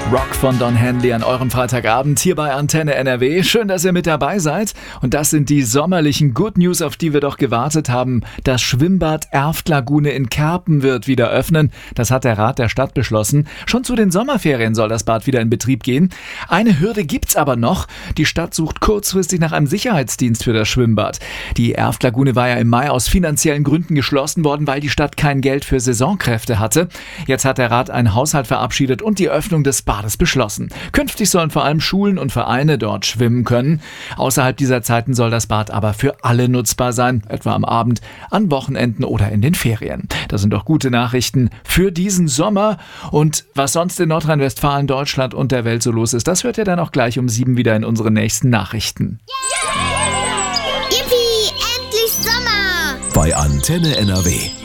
Rock von Don Henley an eurem Freitagabend hier bei Antenne NRW. Schön, dass ihr mit dabei seid. Und das sind die sommerlichen Good News, auf die wir doch gewartet haben. Das Schwimmbad Erftlagune in Kerpen wird wieder öffnen. Das hat der Rat der Stadt beschlossen. Schon zu den Sommerferien soll das Bad wieder in Betrieb gehen. Eine Hürde gibt's aber noch. Die Stadt sucht kurzfristig nach einem Sicherheitsdienst für das Schwimmbad. Die Erftlagune war ja im Mai aus finanziellen Gründen geschlossen worden, weil die Stadt kein Geld für Saisonkräfte hatte. Jetzt hat der Rat einen Haushalt verabschiedet und die Öffnung des Bades beschlossen. Künftig sollen vor allem Schulen und Vereine dort schwimmen können. Außerhalb dieser Zeiten soll das Bad aber für alle nutzbar sein, etwa am Abend, an Wochenenden oder in den Ferien. Das sind doch gute Nachrichten für diesen Sommer. Und was sonst in Nordrhein-Westfalen, Deutschland und der Welt so los ist, das hört ihr dann auch gleich um 7 wieder in unseren nächsten Nachrichten. Yippie, endlich Sommer! Bei Antenne NRW.